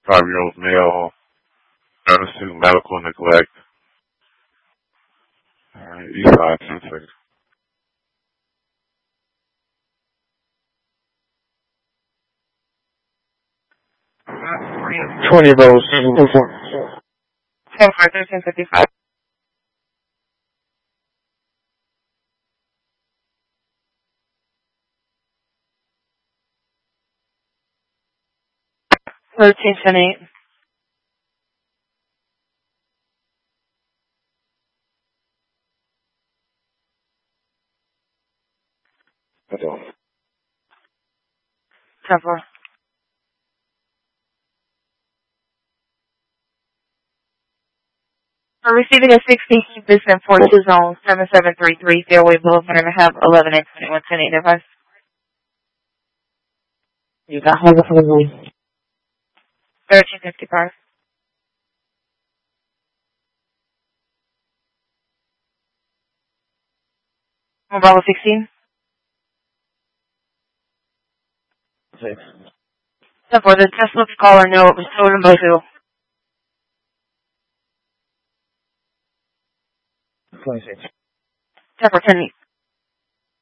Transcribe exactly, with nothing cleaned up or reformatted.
five-year-old male, noticing medical neglect. Alright, E five, ten seconds. twenty volts, ten four. ten four, thirteen fifty-five. thirteen ten eight. That's all. ten four. We're receiving a sixteen business four two zone seven seven three three Fairway Boulevard and have eleven and twenty-one ten eight device. You got hold of the thirteen fifty-five. Bravo sixteen. Six. ten four, the Tesla caller know it was told him by who? twenty-six. ten four ten eight.